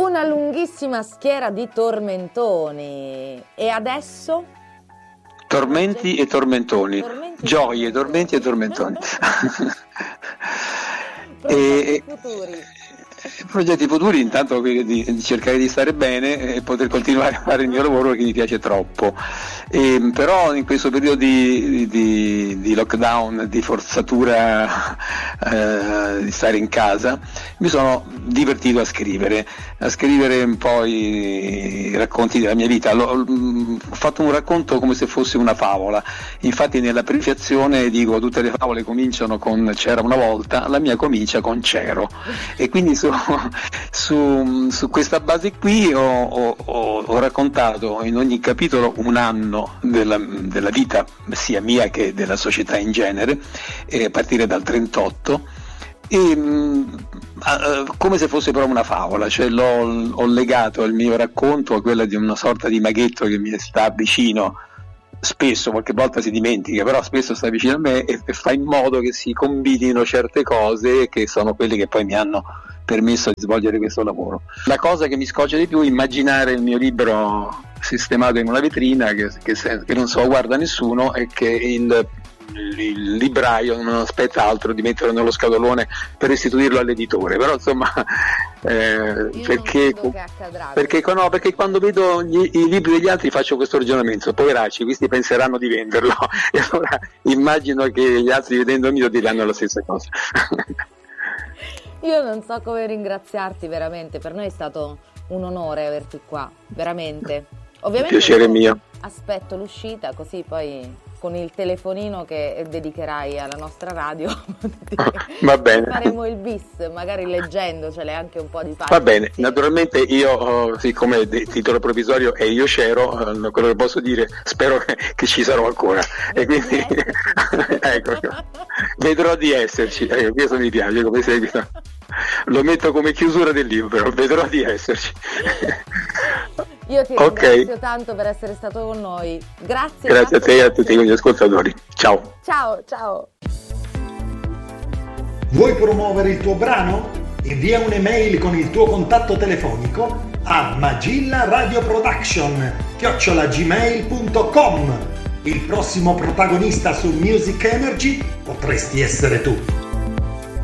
Una lunghissima schiera di tormentoni. E adesso? Tormenti e tormentoni. Gioie, tormenti e tormentoni. Progetti futuri. Progetti futuri, intanto di cercare di stare bene e poter continuare a fare il mio lavoro che mi piace troppo. Però in questo periodo di lockdown, di forzatura di stare in casa, mi sono divertito a scrivere un po' i racconti della mia vita. Ho fatto un racconto come se fosse una favola, infatti nella prefazione dico tutte le favole cominciano con c'era una volta, la mia comincia con c'ero, e quindi su questa base qui ho raccontato in ogni capitolo un anno della vita sia mia che della società in genere, a partire dal 38, come se fosse però una favola, cioè ho legato il mio racconto a quella di una sorta di maghetto che mi sta vicino. Spesso, qualche volta si dimentica, però spesso sta vicino a me e fa in modo che si combinino certe cose che sono quelle che poi mi hanno permesso di svolgere questo lavoro. La cosa che mi scoccia di più è immaginare il mio libro sistemato in una vetrina che non so guarda nessuno e che il libraio non aspetta altro di metterlo nello scatolone per restituirlo all'editore, però insomma perché quando vedo i libri degli altri faccio questo ragionamento: poveracci, questi penseranno di venderlo e allora immagino che gli altri vedendo il mio diranno la stessa cosa. Io non so come ringraziarti, veramente, per noi è stato un onore averti qua, veramente. Ovviamente piacere mio. Aspetto l'uscita, così poi con il telefonino che dedicherai alla nostra radio va bene, faremo il bis, magari leggendocele anche un po' di pagine. Va bene, naturalmente io, siccome titolo provvisorio e io c'ero, quello che posso dire, spero che ci sarò ancora, e quindi ecco, vedrò di esserci, questo mi piace come seguito, lo metto come chiusura del libro, vedrò di esserci. Io ti ringrazio tanto per essere stato con noi. Grazie a te e a tutti gli ascoltatori. Ciao. Ciao. Vuoi promuovere il tuo brano? Invia un'email con il tuo contatto telefonico a magillaradioproduction@gmail.com. Il prossimo protagonista su Music Energy potresti essere tu.